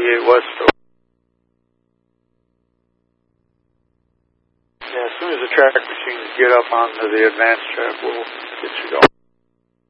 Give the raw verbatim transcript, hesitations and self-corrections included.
thirty-eight West. Yeah, as soon as the track machines get up onto the advanced track, we'll get you going.